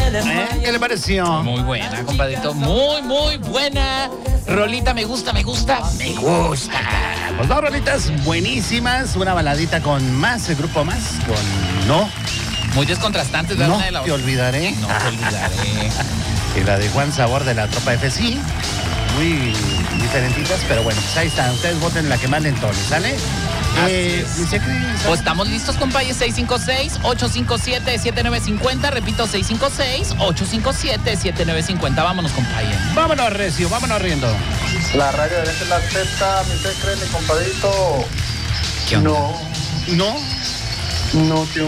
¿Qué le pareció? Muy buena, compadrito. Muy, muy buena. Rolita, me gusta, me gusta, me gusta. Pues dos rolitas buenísimas. Una baladita con Más, el grupo Más, con No. Muy descontrastantes, ¿verdad? No Una de la te otra. olvidaré. No te olvidaré. Y la de Juan Sabor de la Tropa FSI. Muy diferentitas, pero bueno, pues ahí están. Ustedes voten la que más le entone, ¿sale? Así es. mi secre- Pues estamos listos, compadre. 656-857-7950. Repito, 656-857-7950. Vámonos, compadre. Vámonos, Recio, vámonos riendo. La radio de la Z, mi secre, mi compadrito. ¿Qué onda? No. No te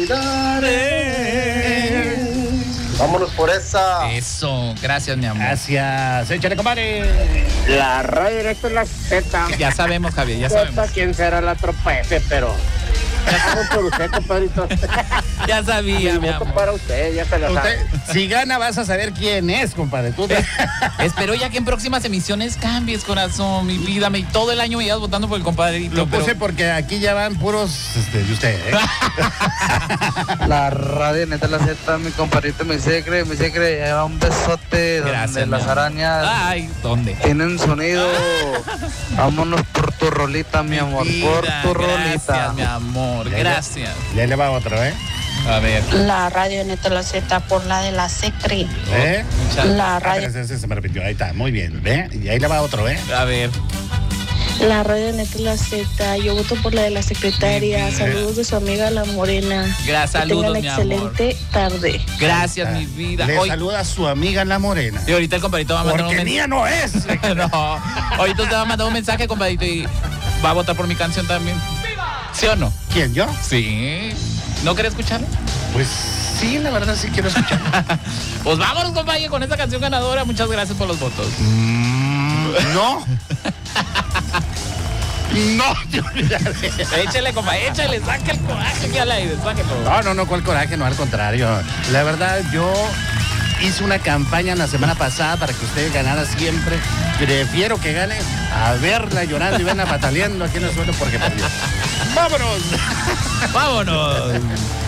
olvidaré. Vámonos por esa. Eso, gracias, mi amor. Gracias. Échale, compadre. La radio directa es la Z. Ya sabemos, Javier, ya sabemos. ¿Quién será la tropa F? Pero vamos por usted, compadrito. Ya sabía, mi Mi voto amor. para usted, ya se lo sabe. Usted, si gana, vas a saber quién es, compadre. Tú Espero ya que en próximas emisiones cambies, corazón, mi vida. Todo el año me ibas votando por el compadrito. lo pero- puse porque aquí ya van puros de usted, ¿eh? La radio neta la Z, mi compadrito, mi secre, lleva un besote Gracias, donde las mi amor. arañas Ay, ¿dónde? tienen sonido. Vámonos por tu rolita, mi amor, por Vida, tu rolita. Gracias, mi amor, Ya, gracias. Ya le va otro, ¿eh? A ver. La radio Neta La Z por la de la Secre. ¿Eh? La Ah, radio, pero ese se me repitió. Ahí está, muy bien. ¿Ve? Y ahí le va otro, ¿eh? A ver. la radio Neta La Z. Yo voto por la de la secretaria. Mi vida. Saludos de su amiga La Morena. Gracias, Que saludos, tengan mi amor. excelente tarde. Gracias, Ah, mi vida. Le Hoy- saluda a su amiga la Morena. Y ahorita el compadrito va a mandar un Porque mensaje. mía no es. No, ahorita usted va a mandar un mensaje, compadrito, y va a votar por mi canción también. ¿Sí o no? ¿Quién, yo? Sí. ¿No quiere escucharlo? Pues sí, la verdad sí quiero escuchar. Pues vámonos, compadre, con esta canción ganadora. Muchas gracias por los votos. No. No te olvidaré. Échale, compadre, échale, saque el coraje aquí al aire, sáquelo. No, cuál coraje, no, al contrario. La verdad, yo hice una campaña la semana pasada para que usted ganara siempre. Prefiero que gane a verla llorando y verla pataleando aquí en el suelo porque perdió. ¡Vámonos! Vámonos.